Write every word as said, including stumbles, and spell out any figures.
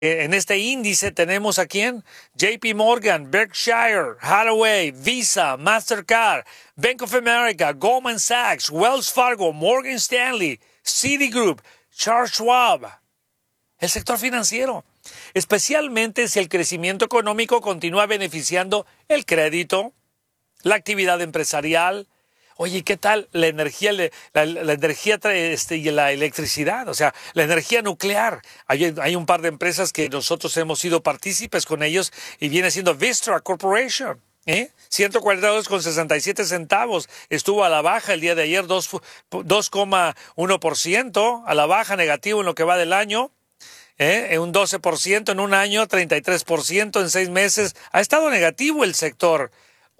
En este índice tenemos a quién? J P Morgan, Berkshire, Hathaway, Visa, Mastercard, Bank of America, Goldman Sachs, Wells Fargo, Morgan Stanley, Citigroup, Charles Schwab. El sector financiero, especialmente si el crecimiento económico continúa beneficiando el crédito, la actividad empresarial. Oye, ¿qué tal la energía, la, la energía este, y la electricidad? O sea, la energía nuclear. Hay, hay un par de empresas que nosotros hemos sido partícipes con ellos y viene siendo Vistra Corporation. ¿eh? ciento cuarenta y dos con sesenta y siete centavos. Estuvo a la baja el día de ayer, dos coma uno por ciento a la baja, negativo en lo que va del año. ¿eh? Un doce por ciento en un año, treinta y tres por ciento en seis meses. Ha estado negativo el sector.